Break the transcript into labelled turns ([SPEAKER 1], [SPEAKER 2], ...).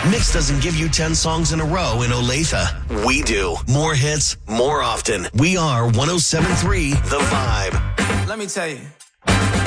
[SPEAKER 1] Mix doesn't give you 10 songs in a row in Olathe. We do. More hits, more often. We are 107.3 The Vibe.
[SPEAKER 2] Let me tell you.